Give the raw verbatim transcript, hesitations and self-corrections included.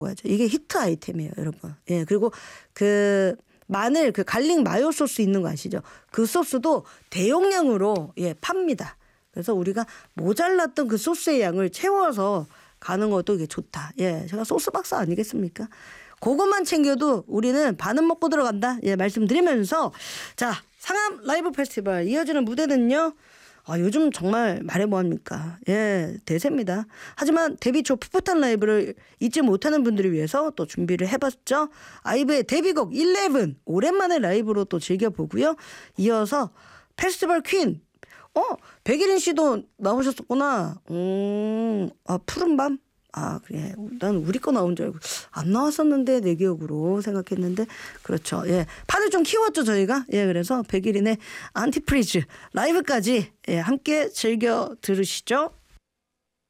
먹어야죠. 이게 히트 아이템이에요, 여러분. 예, 그리고 그 마늘 그 갈릭 마요 소스 있는 거 아시죠? 그 소스도 대용량으로 예 팝니다. 그래서 우리가 모자랐던 그 소스의 양을 채워서 가는 것도 이게 좋다. 예, 제가 소스 박사 아니겠습니까? 그것만 챙겨도 우리는 반은 먹고 들어간다. 예, 말씀드리면서 자, 상암 라이브 페스티벌 이어지는 무대는요. 아, 요즘 정말 말해 뭐합니까? 예, 대세입니다. 하지만 데뷔 초 풋풋한 라이브를 잊지 못하는 분들을 위해서 또 준비를 해봤죠. 아이브의 데뷔곡 일레븐 오랜만에 라이브로 또 즐겨보고요. 이어서 페스티벌 퀸 어 백일인 씨도 나오셨었구나. 음, 아 푸른밤. 아 그래 난 우리 거 나온 줄 알고 안 나왔었는데 내 기억으로 생각했는데 그렇죠. 예, 판을 좀 키웠죠 저희가. 예, 그래서 백일인의 안티프리즈 라이브까지 예, 함께 즐겨 들으시죠.